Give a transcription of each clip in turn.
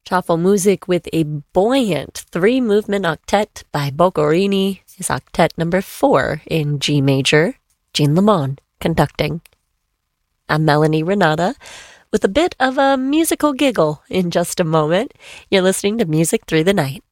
Shuffle Music with a buoyant three-movement octet by Boccherini is octet number 4 in G major, Jean Lemon conducting. I'm Melanie Renata with a bit of a musical giggle in just a moment. You're listening to Music Through the Night.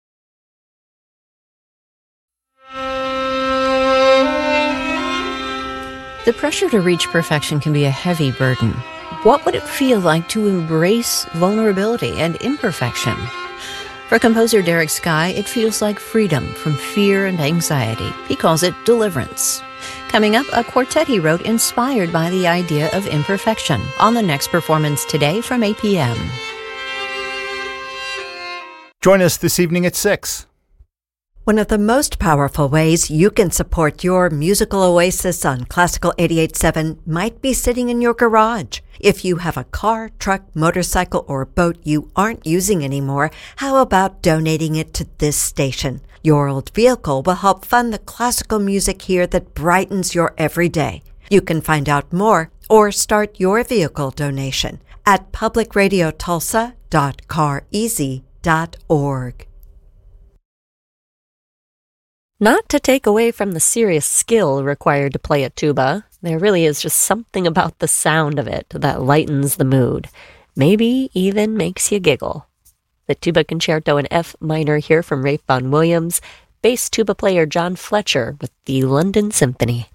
The pressure to reach perfection can be a heavy burden. What would it feel like to embrace vulnerability and imperfection? For composer Derek Sky, it feels like freedom from fear and anxiety. He calls it deliverance. Coming up, a quartet he wrote inspired by the idea of imperfection on the next performance today from 8 p.m. Join us this evening at 6. One of the most powerful ways you can support your musical oasis on Classical 88.7 might be sitting in your garage. If you have a car, truck, motorcycle, or boat you aren't using anymore, how about donating it to this station? Your old vehicle will help fund the classical music here that brightens your everyday. You can find out more or start your vehicle donation at publicradiotulsa.careasy.org. Not to take away from the serious skill required to play a tuba, there really is just something about the sound of it that lightens the mood, maybe even makes you giggle. The Tuba Concerto in F minor here from Ralph Vaughan Williams, bass tuba player John Fletcher with the London Symphony.